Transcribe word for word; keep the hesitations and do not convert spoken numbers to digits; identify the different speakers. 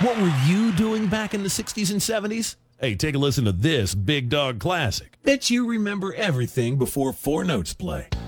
Speaker 1: What were you doing back in the sixties and seventies? Hey, take a listen to this Big Dog Classic. Bet you remember everything before Four Notes play.